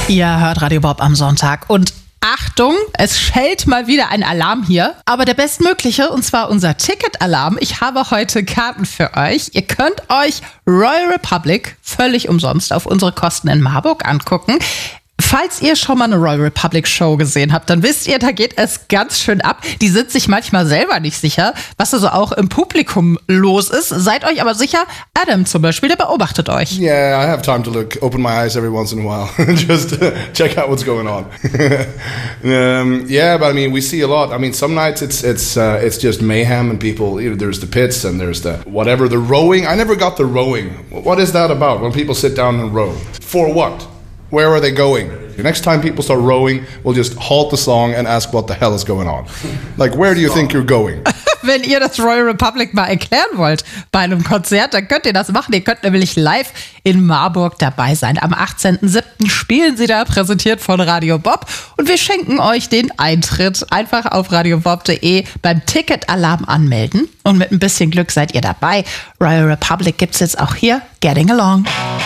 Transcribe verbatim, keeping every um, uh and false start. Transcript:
Ihr hört Radio Bob am Sonntag und Achtung, es schellt mal wieder ein Alarm hier, aber der bestmögliche, und zwar unser Ticket-Alarm. Ich habe heute Karten für euch. Ihr könnt euch Royal Republic völlig umsonst auf unsere Kosten in Marburg angucken. Falls ihr schon mal eine Royal Republic Show gesehen habt, dann wisst ihr, da geht es ganz schön ab. Die sind sich manchmal selber nicht sicher, was also auch im Publikum los ist. Seid euch aber sicher, Adam zum Beispiel, der beobachtet euch. Yeah, I have time to look, open my eyes every once in a while, just uh, check out what's going on. um, yeah, but I mean, we see a lot. I mean, some nights it's it's uh, it's just mayhem and people. You know, there's the pits and there's the whatever the rowing. I never got the rowing. What is that about? When people sit down and row for what? Where are they going? The next time people start rowing, we'll just halt the song and ask what the hell is going on. Like, where do you think you're going? Wenn ihr das Royal Republic mal erklären wollt bei einem Konzert, dann könnt ihr das machen. Ihr könnt nämlich live in Marburg dabei sein. Am achtzehnten siebten spielen sie da, präsentiert von Radio Bob. Und wir schenken euch den Eintritt. Einfach auf radiobob punkt de beim Ticket-Alarm anmelden. Und mit ein bisschen Glück seid ihr dabei. Royal Republic gibt's jetzt auch hier. Getting Along.